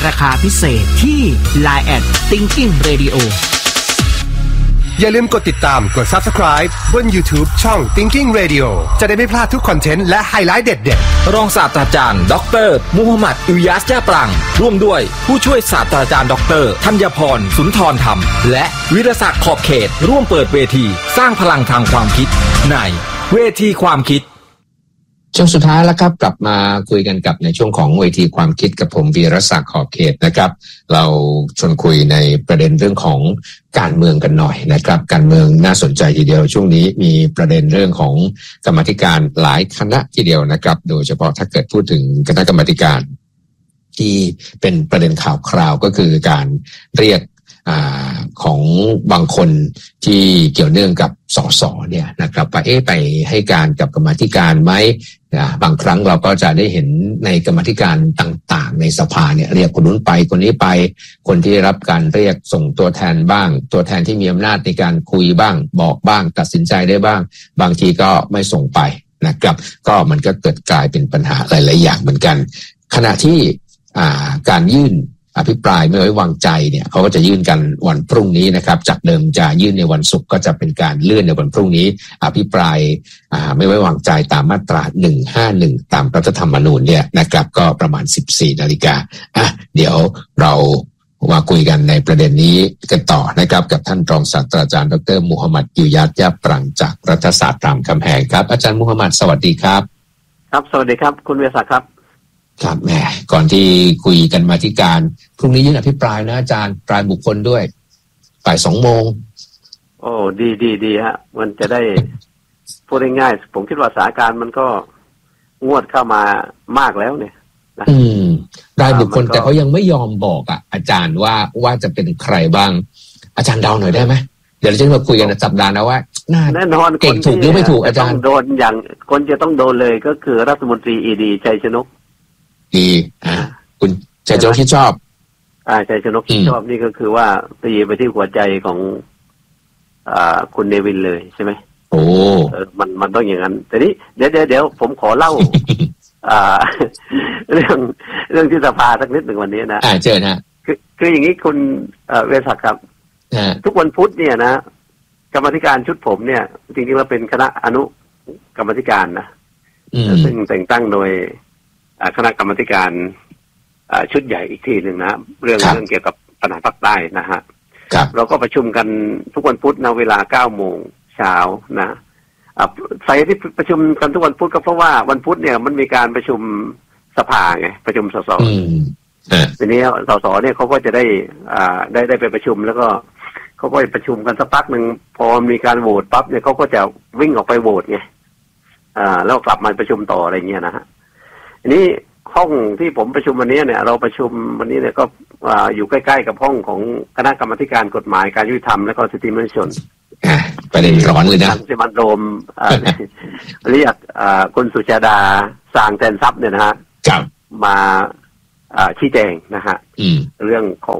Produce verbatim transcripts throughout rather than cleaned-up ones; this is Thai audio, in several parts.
ราคาพิเศษที่ ไลน์ แอท Thinking Radio อย่าลืมกดติดตามกด Subscribe บน YouTube ช่อง Thinking Radio จะได้ไม่พลาดทุกคอนเทนต์และไฮไลท์เด็ดๆรองศาสตราจารย์ดรมูฮัมหมัด อิลยาส จ้าปรังร่วมด้วยผู้ช่วยศาสตราจารย์ดรธัญพรสุนทรธรรมและวิรศักดิ์ขอบเขตร่วมเปิดเวทีสร้างพลังทางความคิดในเวทีความคิดช่วงสุดท้ายแล้วครับกลับมาคุยกันกับในช่วงของเวทีความคิดกับผมวีรศักดิ์ขอบเขตนะครับเราชวนคุยในประเด็นเรื่องของการเมืองกันหน่อยนะครับการเมืองน่าสนใจทีเดียวช่วงนี้มีประเด็นเรื่องของกรรมาธิการหลายคณะทีเดียวนะครับโดยเฉพาะถ้าเกิดพูดถึงคณะกรรมาธิการที่เป็นประเด็นข่าวคราวก็คือการเรียกอ่าของบางคนที่เกี่ยวเนื่องกับสสเนี่ยนะครับว่าเอ๊ะไปให้การกับกรรมาธิการไหมบางครั้งเราก็จะได้เห็นในกรรมาธิการต่างๆในสภาเนี่ยเรียกคนนู้นไปคนนี้ไปคนที่ได้รับการเรียกส่งตัวแทนบ้างตัวแทนที่มีอำนาจในการคุยบ้างบอกบ้างตัดสินใจได้บ้างบางทีก็ไม่ส่งไปนะครับก็มันก็เกิดกลายเป็นปัญหาหลายๆอย่างเหมือนกันขณะที่อ่าการยื่นอภิปรายไม่ไว้วางใจเนี่ยเขาก็จะยื่นกันวันพรุ่งนี้นะครับจากเดิมจะยื่นในวันศุกร์ก็จะเป็นการเลื่อนในวันพรุ่งนี้อภิปรายอ่าไม่ไว้วางใจตามมาตราหนึ่งห้าหนึ่งตามรัฐธรรมนูญเนี่ยนะครับก็ประมาณ สิบสี่นาฬิกาอ่ะเดี๋ยวเรามาคุยกันในประเด็นนี้กันต่อนะครับกับท่านรองศาสตราจารย์ดรมูฮัมหมัด อิลยาส จ้าปรังจากรัฐศาสตร์รามคำแหงครับอาจารย์มูฮัมหมัดสวัสดีครับครับสวัสดีครับคุณเวสศักดิ์ครับครับแหมก่อนที่คุยกันมาที่การพรุ่งนี้ยื่นอภิปรายนะอาจารย์ปลายบุคคลด้วยบ่ายสองโมงโอ้ดีดีดีฮะมันจะได้พูดง่ายๆผมคิดว่าสถานการณ์มันก็งวดเข้ามามากแล้วเนี่ยนะอืมรายบุคคลแต่เขายังไม่ยอมบอกอ่ะอาจารย์ว่าว่าจะเป็นใครบ้างอาจารย์เดาหน่อยได้ไหมเดี๋ยวเราจะมาคุยกันในสัปดาห์หน้าว่าแน่นอนเก่งถูกหรือไม่ถูกอาจารย์โดนอย่างคนจะต้องโดนเลยก็คือรัฐมนตรีอีดีชัยชนกดีอ่าคุณชัยชนกที่ชอบอ่าชัยชนกที่ชอบนี่ก็คือว่าตีไปที่หัวใจของอ่าคุณเนวินเลยใช่ไหมโอ้เออมันมันต้องอย่างนั้นแต่นี้เดี๋ยวเดี๋ยวเดี๋ยวผมขอเล่าอ่าเรื่องเรื่องที่สภาสักนิดหนึ่งวันนี้นะอ่าเชิญฮะคือคืออย่างนี้คุณเวสศักดิ์ครับทุกวันพุธเนี่ยนะกรรมธิการชุดผมเนี่ยจริงๆแล้วเป็นคณะอนุกรรมธิการนะซึ่งแต่งตั้งโดยคณะกรรมการชุดใหญ่อีกทีหนึ่งนะเรื่องเรื่องเกี่ยวกับปัญหาภาคใต้นะฮะเราก็ประชุมกันทุกวันพุธนะเวลาเก้าโมงเช้านะสาเหตุที่ประชุมกันทุกวันพุธก็เพราะว่าวันพุธเนี่ยมันมีการประชุมสภาไงประชุมสสทีนี้สสเนี่ยเขาก็จะได้ได้ได้ไปประชุมแล้วก็เขาก็ประชุมกันสักพักหนึ่งพอมีการโหวตปั๊บเนี่ยเขาก็จะวิ่งออกไปโหวตไงอ่าแล้วกลับมาประชุมต่ออะไรเงี้ยนะฮะอันนี้ห้องที่ผมประชุมวันนี้เนี่ยเราประชุมวันนี้เนี่ยก็อยู่ใกล้ๆกับห้องของคณะกรรมาธิการกฎหมายการยุติธรรมและก็สิทธิมนุษยชนประเด็นร้อนเลยนะที่มันโดมเรียกคุณสุชาดาสร้างแทนทรัพย์เนี่ยนะฮะมาชี้แจงนะฮะเรื่องของ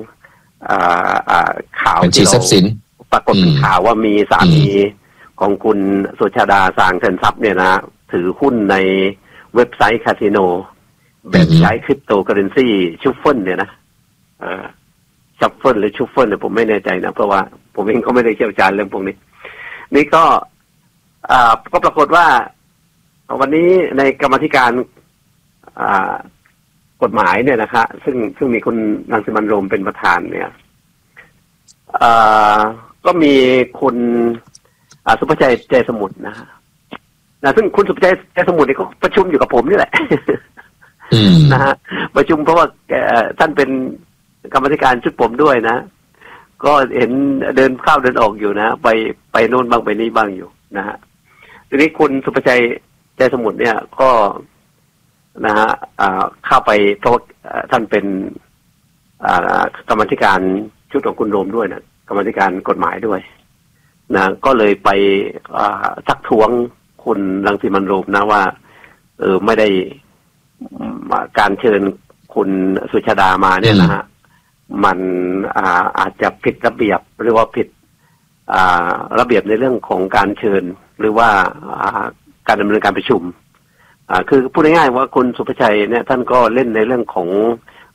ข่าวที่เราปรากฏเป็นข่าวว่ามีสามีของคุณสุชาดาสร้างแทนทรัพย์เนี่ยนะถือหุ้นในเว็บไซต์คาสิโนแบบใช้คริปโตเคอเรนซีชุฟเฟิลเนี่ยนะชัฟเฟิลหรือชุฟเฟิลเนี่ยผมไม่แน่ใจนะเพราะว่าผมเองก็ไม่ได้เชี่ยวชาญเรื่องพวกนี้นี่ก็ก็ปรากฏว่าวันนี้ในกรรมธิการกฎหมายเนี่ยนะคะซึ่งซึ่งมีคุณรังสิมันต์โรมเป็นประธานเนี่ยก็มีคุณสุภชัยใจสมุทรนะฮะนะซึ่งคุณสุภชัยใจสมุทรเนี่ยเขาประชุมอยู่กับผมนี่แหละนะฮะประชุมเพราะว่าท่านเป็นกรรมธิการชุดผมด้วยนะก็เห็นเดินเข้าเดินออกอยู่นะไปไปโน่นบ้างไปนี่บ้างอยู่นะฮะทีนี้คุณสุภชัยใจสมุทรเนี่ยก็นะฮะเข้าไปเพราะท่านเป็นกรรมธิการชุดของคุณโรมด้วยนะกรรมธิการกฎหมายด้วยนะก็เลยไปทักท้วงคุณรังสิมันต์โรมนะว่าเออไม่ได้การเชิญคุณสุชาดามาเนี่ยนะฮะมันอาอาจจะผิดระเบียบหรือว่าผิดระเบียบในเรื่องของการเชิญหรือว่าการดำเนินการประชุมคือพูดง่ายๆว่าคุณสุภชัยเนี่ยท่านก็เล่นในเรื่องของ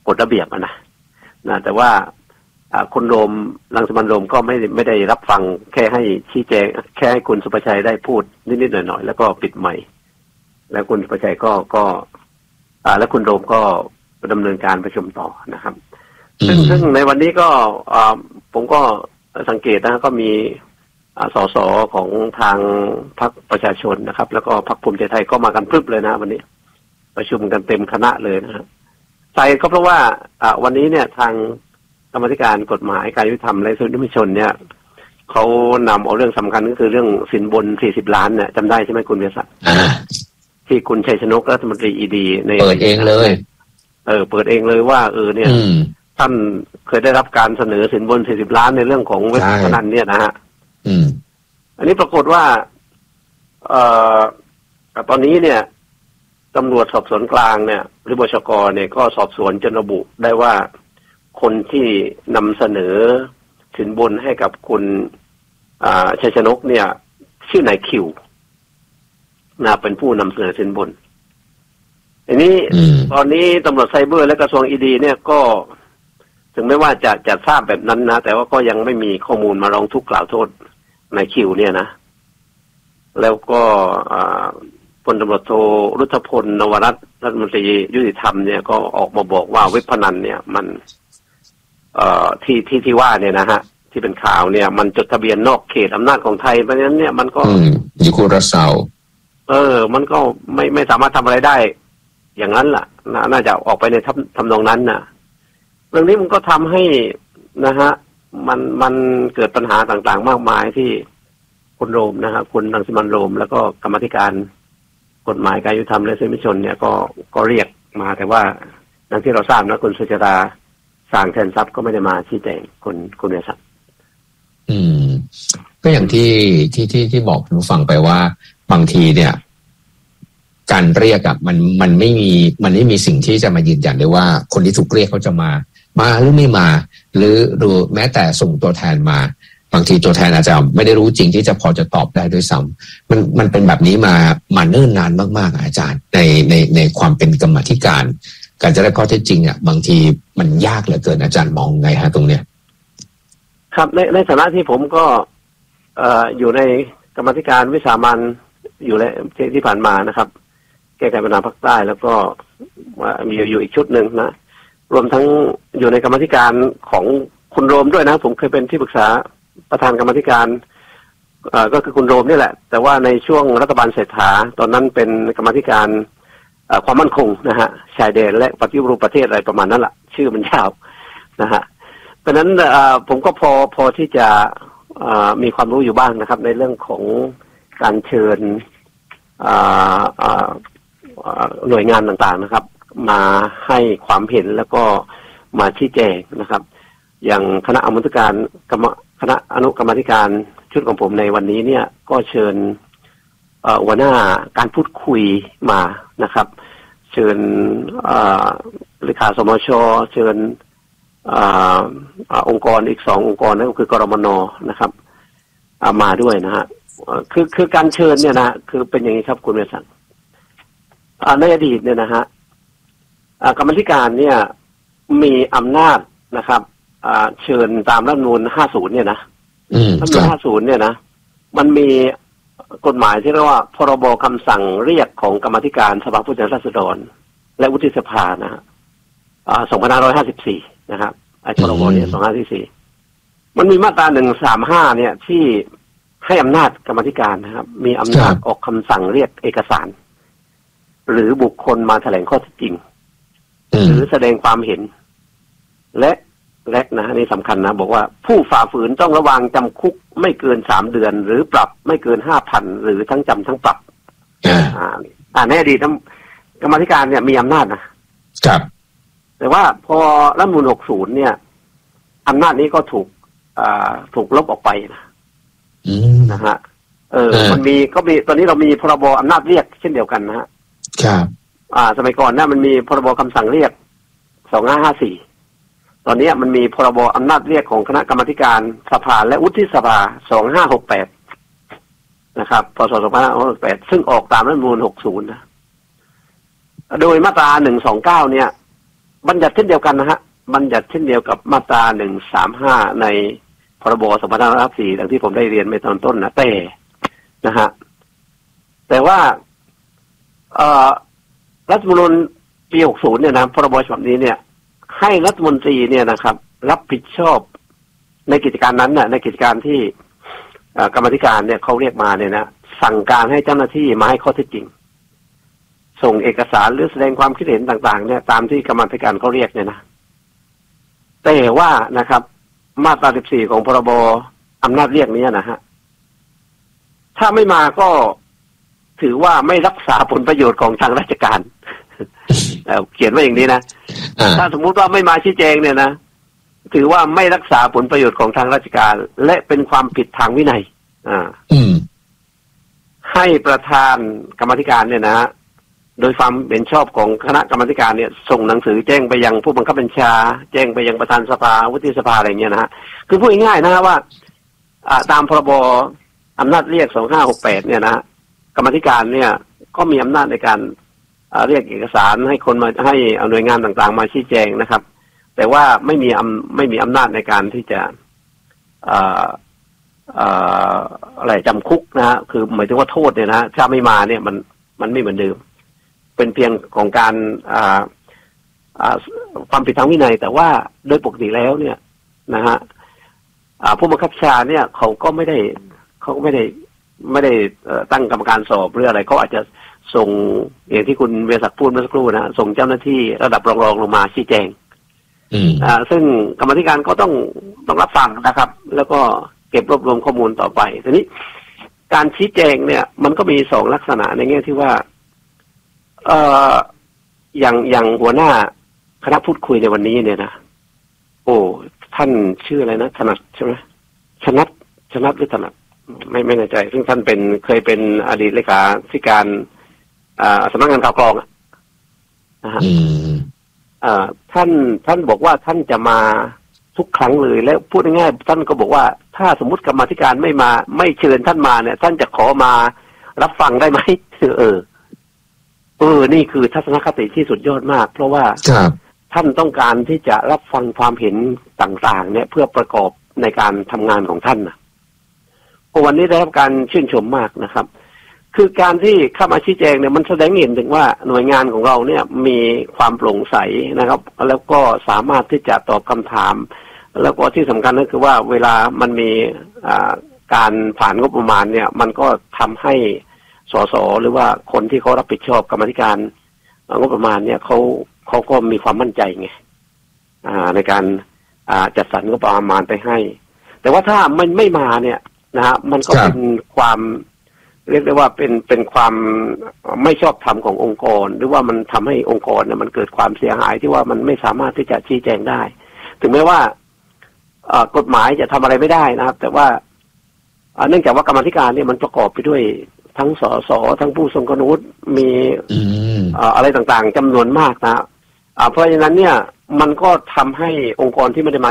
กฎระเบียบนะนะแต่ว่าคุณโรมรังสิมันต์โรมก็ไม่ไม่ได้รับฟังแค่ให้ชี้แจงแค่ให้คุณสุภชัยได้พูดนิดๆหน่อยๆแล้วก็ปิดไมค์แล้วคุณสุภชัยก็ก็อ่าแล้วคุณโรมก็ดำเนินการประชุมต่อนะครับซึ่งซึ่งในวันนี้ก็อ่าผมก็สังเกตนะก็มีสสของทางพรรคประชาชนนะครับแล้วก็พรรคภูมิใจไทยก็มากันพรึบเลยนะวันนี้ประชุมกันเต็มคณะเลยนะครับใช่ก็เพราะว่าอ่าวันนี้เนี่ยทางกรรมธิการกฎหมายการยุติธรรมและสิทธิมนุษยชนเนี่ยเขานำเอาเรื่องสำคัญก็คือเรื่องสินบนสี่สิบล้านเนี่ยจำได้ใช่ไหมคุณเบียร์ศักดิ์ที่คุณชัยชนกรัฐมนตรีอีดีในเปิดเองเลยเออเปิดเองเลยว่าเออเนี่ยท่านเคยได้รับการเสนอสินบนสี่สิบล้านในเรื่องของเว็บพนันเนี่ยนะฮะอันนี้ปรากฏว่าเอ่อตอนนี้เนี่ยตำรวจสอบสวนกลางเนี่ยหรือบชก.เนี่ยก็สอบสวนจนระบุได้ว่าคนที่นำเสนอสินบนให้กับคุณชัยชนกเนี่ยชื่อนายคิวนะเป็นผู้นำเสนอสินบนอันนี้ตอนนี้ตำรวจไซเบอร์และกระทรวงอีดีเนี่ยก็ถึงไม่ว่าจะจะทราบแบบนั้นนะแต่ว่าก็ยังไม่มีข้อมูลมาร้องทุกข์กล่าวโทษนายคิวเนี่ยนะแล้วก็พลตำรวจโทรุธพลนวรัตน์รัฐมนตรียุติธรรมเนี่ยก็ออกมาบอกว่าเว็บพนันเนี่ยมันเอ่อที่ที่ที่ว่าเนี่ยนะฮะที่เป็นข่าวเนี่ยมันจดทะเบียนนอกเขตอำนาจของไทยเพราะฉะนั้นเนี่ยมันก็อยู่คูระเซาเออมันก็ไม่ไม่สามารถทำอะไรได้อย่างนั้นล่ะน่าจะออกไปในทำทำนองนั้นน่ะเรื่องนี้มันก็ทำให้นะฮะมันมันเกิดปัญหาต่างๆมากมายที่คุณโรมนะครับคุณรังสิมันต์โรมแล้วก็กรรมธิการกฎหมายการยุติธรรมและสิทธิมนุษยชนเนี่ยก็ก็เรียกมาแต่ว่าดังที่เราทราบนะคุณสุชาดาสร้างแทนทรัพย์ก็ไม่ได้มาชี้แจงคุณคุณเนศักดิ์อืมก็อย่างที่ที่ที่ที่บอกคุณผู้ฟังไปว่าบางทีเนี่ยการเรียกอ่ะมันมันไม่มีมันไม่มีสิ่งที่จะมายืนยันได้ว่าคนที่ถูกเรียกเขาจะมามาหรือไม่มาหรือหรือแม้แต่ส่งตัวแทนมาบางทีตัวแทนอาจจะไม่ได้รู้จริงที่จะพอจะตอบได้ด้วยซ้ำมันมันเป็นแบบนี้มามาเนิ่นนานมากๆอาจารย์ในในในความเป็นกรรมธิการการจะได้ข้อเท็จจริงอ่ะบางทีมันยากเหลือเกินอาจารย์มองไงฮะตรงเนี้ยครับในในฐานะที่ผมก็เอ่ออยู่ในกรรมธิการวิสามัญอยู่แล้วที่ที่ผ่านมานะครับแก้ไขปัญหาภาคใต้แล้วก็มีอยู่อีกชุดหนึ่งนะรวมทั้งอยู่ในกรรมธิการของคุณโรมด้วยนะผมเคยเป็นที่ปรึกษาประธานกรรมธิการเอ่อก็คือคุณโรมนี่แหละแต่ว่าในช่วงรัฐบาลเศรษฐาตอนนั้นเป็นกรรมธิการความมั่นคงนะฮะชายแดนและปฏิรูปประเทศอะไรประมาณนั้นแหละชื่อมันยาวนะฮะเพราะนั้นผมก็พอพอที่จะมีความรู้อยู่บ้างนะครับในเรื่องของการเชิญหน่วยงานต่างๆนะครับมาให้ความเห็นแล้วก็มาชี้แจงนะครับอย่างคณะอนุกรรมการคณะอนุกรรมธิการชุดของผมในวันนี้เนี่ยก็เชิญหัวหน้าการพูดคุยมานะครับเชิญเลขาสมชเชิญองค์กรอีกสององค์กรนั่นก็คือกรมนนะครับมาด้วยนะฮะคือคือการเชิญเนี่ยนะคือเป็นอย่างนี้ครับคุณเมสันในอดีตเนี่ยนะฮะกรรมธิการเนี่ยมีอำนาจนะครับเชิญตามรัฐธรรมนูญห้าสิบเนี่ยนะรัฐธรรมนูญห้าสิบเนี่ยนะมันมีกฎหมายที่เรียกว่าพรบคำสั่งเรียกของกรรมธิการสภาผู้แทนราษฎรและวุฒิสภานะฮะสองพันห้าร้อยห้าสิบสี่นะครับไอ้พรบเนี่ยสองพันห้าร้อยห้าสิบสี่มันมีมาตราหนึ่งสามห้าเนี่ยที่ให้อำนาจกรรมธิการนะครับมีอำนาจออกคำสั่งเรียกเอกสารหรือบุคคลมาแถลงข้อเท็จจริงหรือแสดงความเห็นและและนะนี่สำคัญนะบอกว่าผู้ฝ่าฝืนต้องระวังจำคุกไม่เกินสามเดือนหรือปรับไม่เกินห้าพันหรือทั้งจำทั้งปรับอ่าอ่าในอดีตกรรมธิการเนี่ยมีอำนาจนะครับแต่ว่าพอรัฐธรรมนูญหกสิบเนี่ยอำนาจนี้ก็ถูกอ่าถูกลบออกไปนะนะฮะเออมันมีก็มีตอนนี้เรามีพรบอำนาจเรียกเช่นเดียวกันนะฮะครับอ่าสมัยก่อนเนี่ยมันมีพรบคำสั่งเรียกสองห้าห้าสี่ตอนนี้มันมีพรบอำนาจเรียกของคณะกรรมการสภาและวุฒิสภาสองห้าหกแปดนะครับพศสองพันห้าร้อยหกสิบแปดซึ่งออกตามรัฐธรรมนูญหกสิบนะโดยมาตราหนึ่งสองเก้าเนี่ยบัญญัติเช่นเดียวกันนะฮะบัญญัติเช่นเดียวกับมาตราหนึ่งสามห้าในพรบสองพันห้าร้อยสี่ดังที่ผมได้เรียนไปตอนต้นนะแต่นะฮะแต่ว่าเอ่อรัฐธรรมนูญปีหกสิบเนี่ยนะพรบฉบับนี้เนี่ยให้รัฐมนตรีเนี่ยนะครับรับผิดชอบในกิจการนั้นน่ะในกิจการที่กรรมาธิการเนี่ยเขาเรียกมาเนี่ยนะสั่งการให้เจ้าหน้าที่มาให้ข้อเท็จจริงส่งเอกสารหรือแสดงความคิดเห็นต่างๆเนี่ยตามที่กรรมาธิการเขาเรียกเนี่ยนะแต่ว่านะครับมาตราสิบสี่ของพรบอำนาจเรียกนี้นะฮะถ้าไม่มาก็ถือว่าไม่รักษาผลประโยชน์ของทางราชการเขียนไว้อย่างนี้นะถ้าสมมุติว่าไม่มาชี้แจงเนี่ยนะถือว่าไม่รักษาผลประโยชน์ของทางราชการและเป็นความผิดทางวินัยอ่าให้ประธานกรรมาธิการเนี่ยนะโดยความเห็นชอบของคณะกรรมาธิการเนี่ยส่งหนังสือแจ้งไปยังผู้บังคับบัญชาแจ้งไปยังประธานสภาวุฒิสภาอะไรเงี้ยนะฮะคือพูดง่ายๆนะว่าตามพรบอำนาจเรียกสองห้าหกแปดเนี่ยนะกรรมาธิการเนี่ยก็มีอำนาจในการเรียกเอกสารให้คนมาให้หน่วยงานต่างๆมาชี้แจงนะครับแต่ว่าไม่มีไม่มีอำนาจในการที่จะอะไรจำคุกนะฮะคือหมายถึงว่าโทษเนี่ยนะถ้าไม่มาเนี่ยมันมันไม่เหมือนเดิมเป็นเพียงของการความผิดทางวินัยแต่ว่าโดยปกติแล้วเนี่ยนะฮะผู้บังคับบัญชาเนี่ยเขาก็ไม่ได้เขาก็ไม่ได้ไม่ได้ตั้งกรรมการสอบหรืออะไรเขาอาจจะส่งอย่างที่คุณเวียศักดิ์พูดเมื่อสักครู่นะส่งเจ้าหน้าที่ระดับรองๆลงมาชี้แจงอ่าซึ่งกรรมธิการก็ต้องต้องรับฟังนะครับแล้วก็เก็บรวบรวมข้อมูลต่อไปทีนี้การชี้แจงเนี่ยมันก็มีสองลักษณะในแง่ที่ว่าเอ่ออย่างอย่างหัวหน้าคณะพูดคุยในวันนี้เนี่ยนะโอ้ท่านชื่ออะไรนะถนัดใช่ไหมชนัดชนัดหรือถนัดไม่ไม่แน่ใจซึ่งท่านเป็นเคยเป็นอดีตเลขาธิการอ่าสำนักงานข่าวกรองอ่ะนะฮะอ่าท่านท่านบอกว่าท่านจะมาทุกครั้งเลยแล้วพูดง่ายๆท่านก็บอกว่าถ้าสมมุติกรรมาธิการไม่มาไม่เชิญท่านมาเนี่ยท่านจะขอมารับฟังได้ไหมเออเออนี่คือทัศนคติที่สุดยอดมากเพราะว่าท่านต้องการที่จะรับฟังความเห็นต่างๆเนี่ยเพื่อประกอบในการทำงานของท่านนะวันนี้ได้รับการชื่นชมมากนะครับคือการที่เข้ามาชี้แจงเนี่ยมันแสดงเห็นถึงว่าหน่วยงานของเราเนี่ยมีความโปร่งใสนะครับแล้วก็สามารถที่จะตอบคำถามแล้วก็ที่สำคัญก็คือว่าเวลามันมีการผ่านงบประมาณเนี่ยมันก็ทำให้สสหรือว่าคนที่เขารับผิดชอบกรรมธิการงบประมาณเนี่ยเขาเขาก็มีความมั่นใจไงในการจัดสรรงบประมาณไปให้แต่ว่าถ้ามันไม่มาเนี่ยนะฮะมันก็เป็นความเรียกได้ว่าเป็นเป็นความไม่ชอบธรรมขององค์กรหรือว่ามันทำให้องค์กรเนี่ยมันเกิดความเสียหายที่ว่ามันไม่สามารถที่จะชี้แจงได้ถึงแม้ว่ากฎหมายจะทำอะไรไม่ได้นะครับแต่ว่าเนื่องจากว่ากรรมาธิการเนี่ยมันประกอบไปด้วยทั้งสสทั้งผู้ทรงคุณวุฒิมีอะไรต่างๆจำนวนมากนะเพราะฉะนั้นเนี่ยมันก็ทำให้องค์กรที่ไม่ได้มา